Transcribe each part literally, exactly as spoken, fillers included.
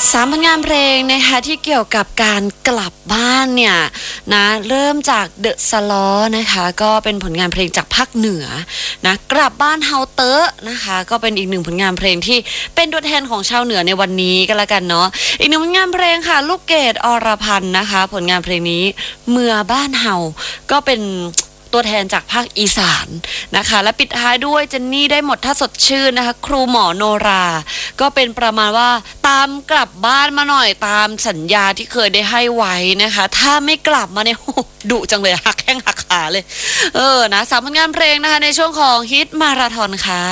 สามผลงานเพลงนะคะที่เกี่ยวกับการกลับบ้านเนี่ยนะเริ่มจากเดอะสลอนะคะก็เป็นผลงานเพลงจากภาคเหนือนะกลับบ้านเฮาเตอะนะคะก็เป็นอีกหนึ่งผลงานเพลงที่เป็นตัวแทนของชาวเหนือในวันนี้ก็แล้วกันเนาะอีกหนึ่งผลงานเพลงค่ะลูกเกดอรพันธ์นะคะผลงานเพลงนี้เมื่อบ้านเฮาก็เป็นตัวแทนจากภาคอีสานนะคะและปิดท้ายด้วยเจนนี่ได้หมดถ้าสดชื่นนะคะครูหมอโนราก็เป็นประมาณว่าตามกลับบ้านมาหน่อยตามสัญญาที่เคยได้ให้ไว้นะคะถ้าไม่กลับมาเนี่ยดุจังเลยหักแข้งหักขาเลยเออนะสามผลงานเพลงนะคะในช่วงของฮิตมาราธอนค่ะ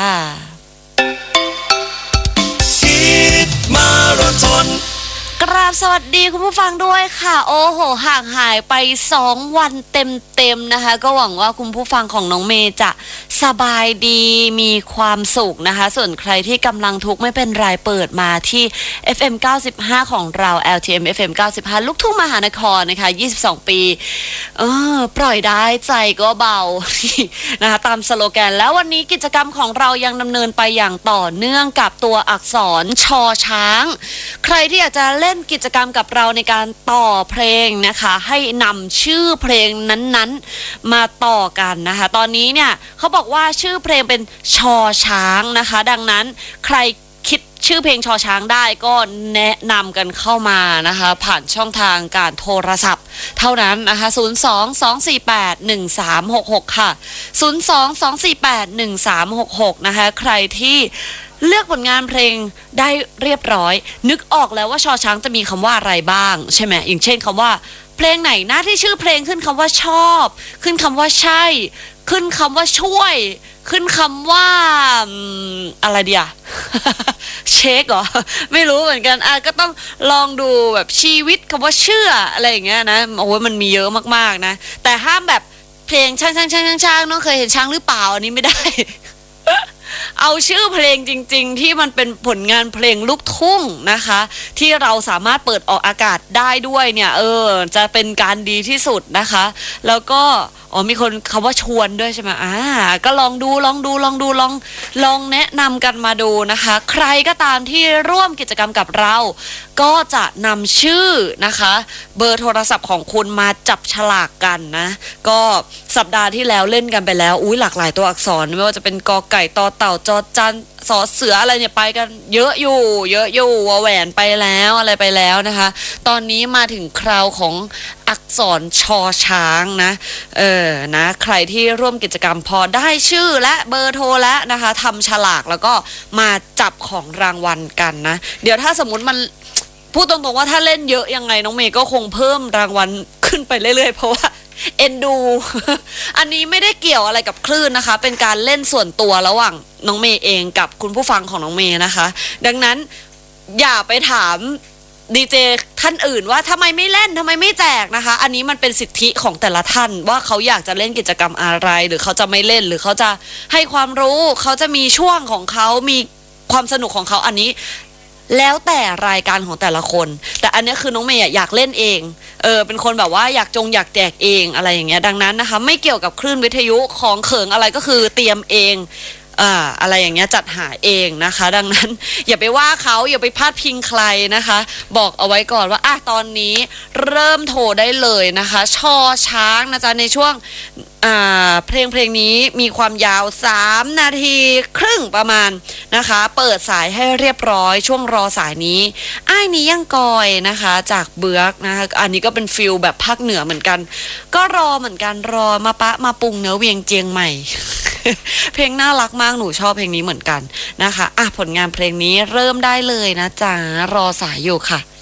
ฮิตมาราธอนกราบสวัสดีคุณผู้ฟังด้วยค่ะโอ้โหห่างหายไปสองวันเต็มๆนะคะก็หวังว่าคุณผู้ฟังของน้องเมย์จะสบายดีมีความสุขนะคะส่วนใครที่กำลังทุกข์ไม่เป็นไรเปิดมาที่ เอฟ เอ็ม เก้าสิบห้าของเรา แอล ที เอ็ม เอฟ เอ็ม เก้าสิบห้าลูกทุ่งมหานครนะคะยี่สิบสองปีเออปล่อยได้ใจก็เบา นะคะตามสโลแกนแล้ววันนี้กิจกรรมของเรายังดำเนินไปอย่างต่อเนื่องกับตัวอักษรชอช้างใครที่อยากจะเล่นกิจกรรมกับเราในการต่อเพลงนะคะให้นำชื่อเพลงนั้นๆมาต่อกันนะคะตอนนี้เนี่ยเขาบอกว่าชื่อเพลงเป็นชอช้างนะคะดังนั้นใครคิดชื่อเพลงชอช้างได้ก็แนะนำกันเข้ามานะคะผ่านช่องทางการโทรศัพท์เท่านั้นนะคะศูนย์ สอง สอง สี่ แปด หนึ่ง สาม หก หกค่ะศูนย์ สอง สอง สี่ แปด หนึ่ง สาม หก หกนะคะใครที่เลือกผลงานเพลงได้เรียบร้อยนึกออกแล้วว่าชอช้างจะมีคำว่าอะไรบ้างใช่ไหมอย่างเช่นคำว่าเพลงไหนนะที่ชื่อเพลงขึ้นคำว่าชอบขึ้นคำว่าใช่ขึ้นคำว่าช่วยขึ้นคำว่าอะไรเดีย เช็คเหรอไม่รู้เหมือนกันอ่ะก็ต้องลองดูแบบชีวิตคำว่าเชื่ออะไรอย่างเงี้ยนะโอ้ยมันมีเยอะมากๆนะแต่ห้ามแบบเพลงช่างช่างช่างช่างช่างน้องเคยเห็นช้างหรือเปล่าอันนี้ไม่ได้ เอาชื่อเพลงจริงๆที่มันเป็นผลงานเพลงลูกทุ่งนะคะที่เราสามารถเปิดออกอากาศได้ด้วยเนี่ยเออจะเป็นการดีที่สุดนะคะแล้วก็อ๋อมีคนคำว่าชวนด้วยใช่ไหมอ่าก็ลองดูลองดูลองดูลองลองแนะนำกันมาดูนะคะใครก็ตามที่ร่วมกิจกรรมกับเราก็จะนำชื่อนะคะเบอร์โทรศัพท์ของคุณมาจับฉลากกันนะก็สัปดาห์ที่แล้วเล่นกันไปแล้วอุ้ยหลากหลายตัวอักษรไม่ว่าจะเป็นกอไก่ตอเต่าจอจันสอเสืออะไรเนี่ยไปกันเยอะอยู่เยอะอยู่วแหวนไปแล้วอะไรไปแล้วนะคะตอนนี้มาถึงคราวของอักษรชอช้างนะเออนะใครที่ร่วมกิจกรรมพอได้ชื่อและเบอร์โทรแล้วนะคะทำฉลากแล้วก็มาจับของรางวัลกันนะเดี๋ยวถ้าสมมติมันพูดตรงๆว่าถ้าเล่นเยอะยังไงน้องเมย์ก็คงเพิ่มรางวัลขึ้นไปเรื่อยๆเพราะว่าเอ็นดู อันนี้ไม่ได้เกี่ยวอะไรกับคลื่นนะคะเป็นการเล่นส่วนตัวระหว่างน้องเมย์เองกับคุณผู้ฟังของน้องเมย์นะคะดังนั้นอย่าไปถามดีเจท่านอื่นว่าทำไมไม่เล่นทำไมไม่แจกนะคะอันนี้มันเป็นสิทธิของแต่ละท่านว่าเขาอยากจะเล่นกิจกรรมอะไรหรือเขาจะไม่เล่นหรือเขาจะให้ความรู้เขาจะมีช่วงของเขามีความสนุกของเขาอันนี้แล้วแต่รายการของแต่ละคนแต่อันนี้คือน้องเมย์อยากเล่นเองเออเป็นคนแบบว่าอยากจงอยากแจกเองอะไรอย่างเงี้ยดังนั้นนะคะไม่เกี่ยวกับคลื่นวิทยุของเขิงอะไรก็คือเตรียมเองอ่าอะไรอย่างเงี้ยจัดหาเองนะคะดังนั้นอย่าไปว่าเขาอย่าไปพาดพิงใครนะคะบอกเอาไว้ก่อนว่าอ่ะตอนนี้เริ่มโทรได้เลยนะคะชอช้างนะจ๊ะในช่วงอ่าเพลงเพลงนี้มีความยาวสามนาทีครึ่งประมาณนะคะเปิดสายให้เรียบร้อยช่วงรอสายนี้อ้ายนี้ยังกอยนะคะจากเบือกนะคะอันนี้ก็เป็นฟิลแบบภาคเหนือเหมือนกันก็รอเหมือนกันรอมาปะมาปรุงเนื้อเวียงเจียงใหม่ เพลงน่ารักมากหนูชอบเพลงนี้เหมือนกันนะคะอ่ะผลงานเพลงนี้เริ่มได้เลยนะจ๊ะรอสายอยู่ค่ะ